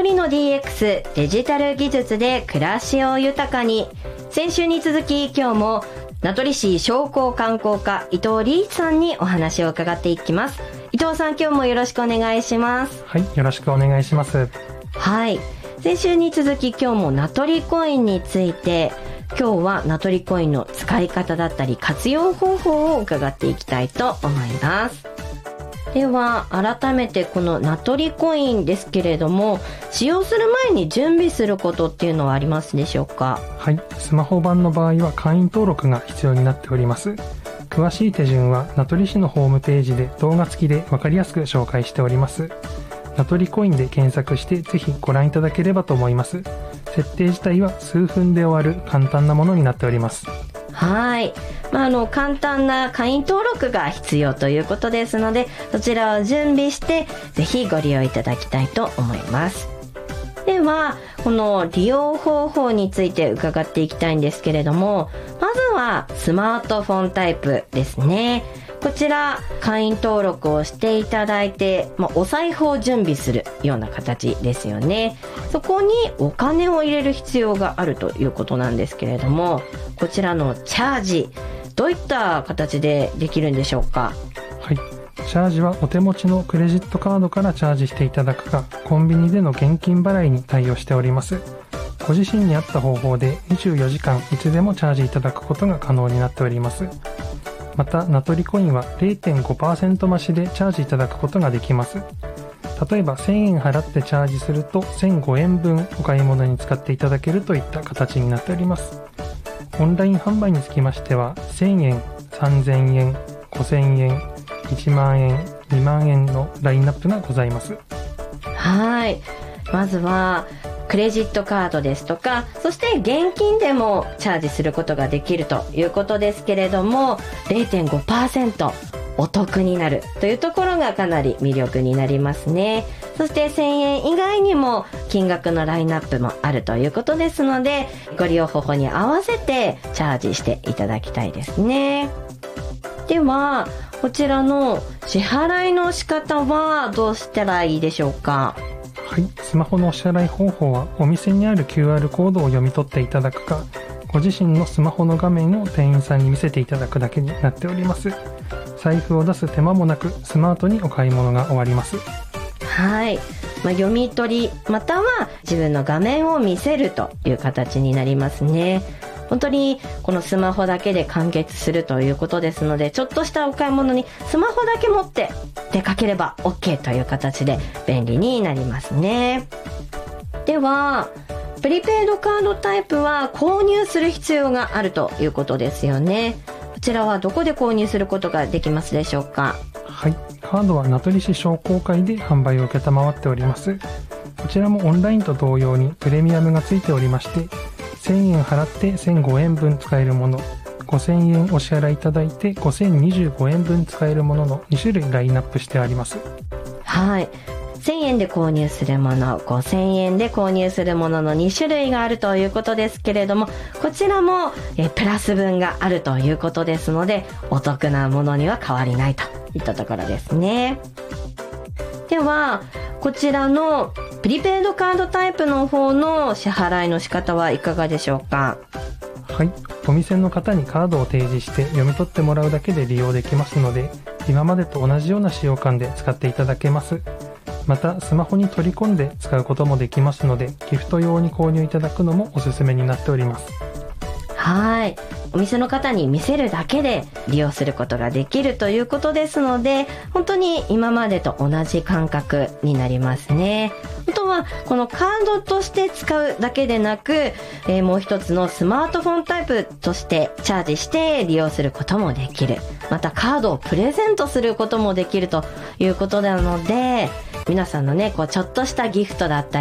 りの DX デジタル技術で暮らしを豊かに。先週に続き今日も名取市商工観光課伊藤理一さんにお話を伺っていきます。伊藤さん、今日もよろしくお願いします。 はい、よろしくお願いします。 はい、先週に続き今日も名取コインについて、今日は名取コインの使い方だったり活用方法を伺っていきたいと思います。では改めてこの名取コインですけれども、使用する前に準備することっていうのはありますでしょうか？ はい、スマホ版の場合は会員登録が必要になっております。詳しい手順は名取市のホームページで動画付きで分かりやすく紹介しております。名取コインで検索してぜひご覧いただければと思います。設定自体は数分で終わる簡単なものになっております。 はい、簡単な会員登録が必要ということですので、そちらを準備してぜひご利用いただきたいと思います。ではこの利用方法について伺っていきたいんですけれども、まずはスマートフォンタイプですね。こちら会員登録をしていただいて、お財布を準備するような形ですよね。そこにお金を入れる必要があるということなんですけれども、こちらのチャージ、どういった形でできるんでしょうか？ はい、チャージはお手持ちのクレジットカードからチャージしていただくか、コンビニでの現金払いに対応しております。ご自身に合った方法で24時間いつでもチャージいただくことが可能になっております。また名取コインは 0.5% 増しでチャージいただくことができます。例えば1000円払ってチャージすると1005円分お買い物に使っていただけるといった形になっております。オンライン販売につきましては1000円、3000円、5000円、1万円、2万円のラインナップがございます。 はい、まずはクレジットカードですとか、そして現金でもチャージすることができるということですけれども、 0.5% お得になるというところがかなり魅力になりますね。そして1000円以外にも金額のラインナップもあるということですので、ご利用方法に合わせてチャージしていただきたいですね。ではこちらの支払いの仕方はどうしたらいいでしょうか？ はい、スマホのお支払い方法はお店にある QR コードを読み取っていただくか、ご自身のスマホの画面を店員さんに見せていただくだけになっております。財布を出す手間もなくスマートにお買い物が終わります。 はい、読み取りまたは自分の画面を見せるという形になりますね。本当にこのスマホだけで完結するということですので、ちょっとしたお買い物にスマホだけ持って出かければ OK という形で便利になりますね。ではプリペイドカードタイプは購入する必要があるということですよね。こちらはどこで購入することができますでしょうか？ はい、カードは名取市商工会で販売を受けたまわっております。こちらもオンラインと同様にプレミアムがついておりまして、1000円払って1005円分使えるもの、5000円お支払いいただいて5025円分使えるものの2種類ラインナップしてあります。 はい、1000円で購入するもの、5000円で購入するものの2種類があるということですけれども、こちらもプラス分があるということですので、お得なものには変わりないといったところですね。ではこちらのプリペイドカードタイプの方の支払いの仕方はいかがでしょうか？ はい、お店の方にカードを提示して読み取ってもらうだけで利用できますので、今までと同じような使用感で使っていただけます。またスマホに取り込んで使うこともできますので、ギフト用に購入いただくのもおすすめになっております。 はい、お店の方に見せるだけで利用することができるということですので、本当に今までと同じ感覚になりますね。あとはこのカードとして使うだけでなく、もう一つのスマートフォンタイプとしてチャージして利用することもできる。またカードをプレゼントすることもできるということなので、皆さんのね、ちょっとしたギフトだったり